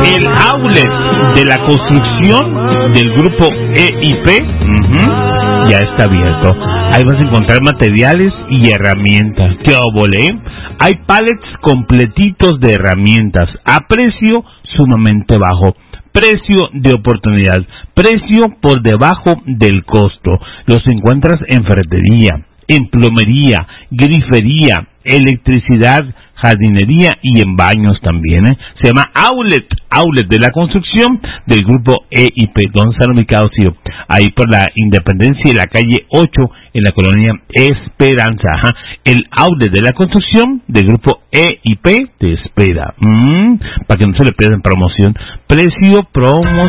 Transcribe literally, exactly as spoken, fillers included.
El outlet de la construcción del grupo E I P uh-huh, ya está abierto. Ahí vas a encontrar materiales y herramientas. ¿Qué obole? Hay pallets completitos de herramientas a precio sumamente bajo. Precio de oportunidad, precio por debajo del costo. Los encuentras en ferretería, en plomería, grifería, electricidad, jardinería y en baños también, ¿eh? Se llama Outlet, Outlet de la construcción del grupo E I P. ¿Dónde están ubicados, tío? Ahí por la Independencia y la calle ocho en la colonia Esperanza. Ajá. El Outlet de la construcción del grupo E I P te espera. Mm, para que no se le pierdan promoción. Precio promo.